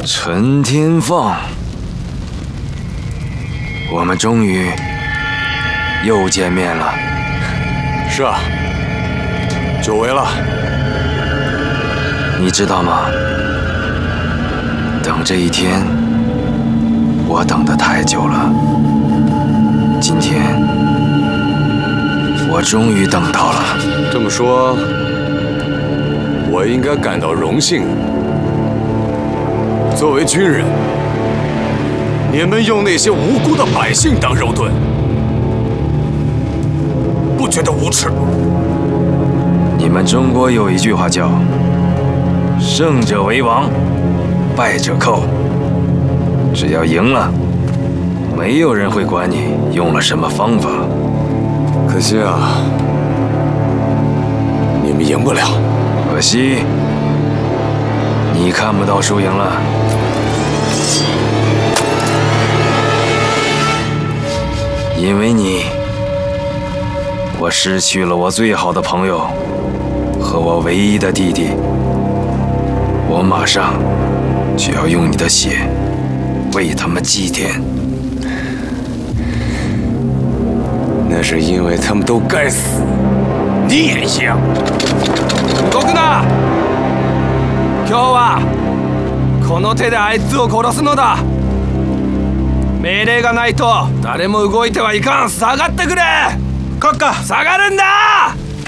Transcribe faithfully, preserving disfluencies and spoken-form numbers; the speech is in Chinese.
陈天放，我们终于又见面了。 是啊，久违了。 你知道吗？等这一天，我等得太久了。今天，我终于等到了。 这么说，我应该感到荣幸。作为军人，你们用那些无辜的百姓当肉盾，不觉得无耻？ 你们中国有一句话叫“胜者为王，败者寇”。只要赢了，没有人会管你用了什么方法。 可惜啊，你们赢不了。 可惜，你看不到输赢了。因为你，我失去了我最好的朋友和我唯一的弟弟。我马上就要用你的血为他们祭奠。 那是因为他们都该死，你也一样。 動くな！今日はこの手であいつを殺すのだ。命令がないと誰も動いてはいかん。下がってくれ！閣下！下がるんだ！